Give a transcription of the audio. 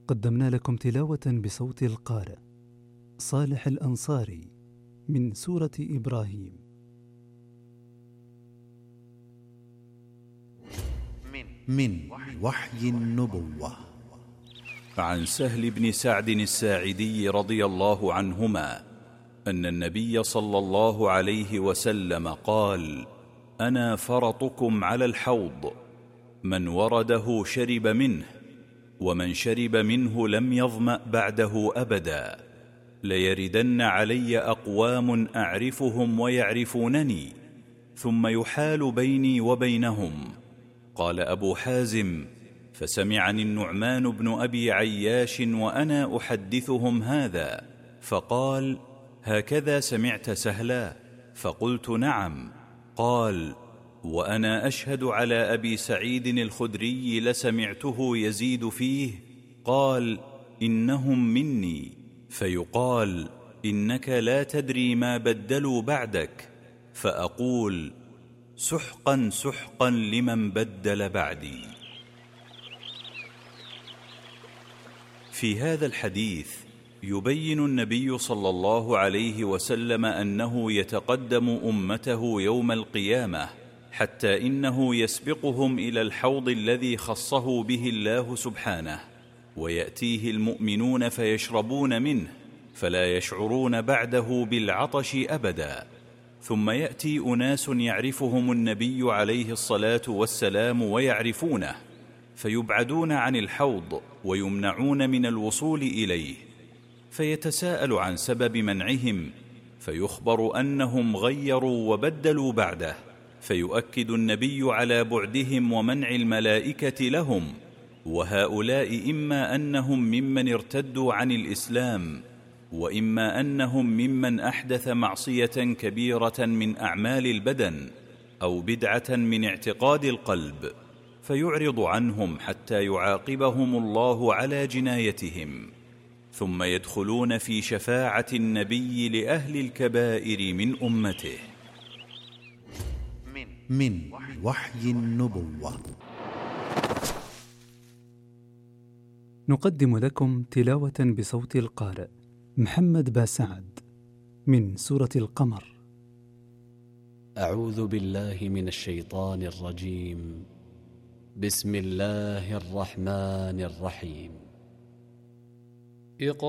قدمنا لكم تلاوة بصوت القارئ صالح الأنصاري من سورة إبراهيم. من وحي النبوة. عن سهل بن سعد الساعدي رضي الله عنهما أن النبي صلى الله عليه وسلم قال: أنا فرطكم على الحوض، من ورده شرب منه، ومن شرب منه لم يظمأ بعده أبدا. ليردن علي أقوام أعرفهم ويعرفونني، ثم يحال بيني وبينهم. قال أبو حازم: فسمعني النعمان بن أبي عياش وأنا أحدثهم هذا، فقال: هكذا سمعت سهلا؟ فقلت: نعم. قال: وأنا أشهد على أبي سعيد الخدري لسمعته يزيد فيه. قال: إنهم مني، فيقال: إنك لا تدري ما بدلوا بعدك، فأقول: سحقا سحقا لمن بدل بعدي. في هذا الحديث يبين النبي صلى الله عليه وسلم أنه يتقدم أمته يوم القيامة، حتى إنه يسبقهم إلى الحوض الذي خصه به الله سبحانه، ويأتيه المؤمنون فيشربون منه فلا يشعرون بعده بالعطش أبدا. ثم يأتي أناس يعرفهم النبي عليه الصلاة والسلام ويعرفونه، فيبعدون عن الحوض ويمنعون من الوصول إليه، فيتساءل عن سبب منعهم، فيخبر أنهم غيروا وبدلوا بعده، فيؤكد النبي على بعدهم ومنع الملائكة لهم. وهؤلاء إما أنهم ممن ارتدوا عن الإسلام، وإما أنهم ممن أحدث معصية كبيرة من أعمال البدن أو بدعة من اعتقاد القلب، فيعرض عنهم حتى يعاقبهم الله على جنايتهم، ثم يدخلون في شفاعة النبي لأهل الكبائر من أمته. من وحي النبوة. نقدم لكم تلاوة بصوت القارئ محمد باسعد من سورة القمر. أعوذ بالله من الشيطان الرجيم. بسم الله الرحمن الرحيم.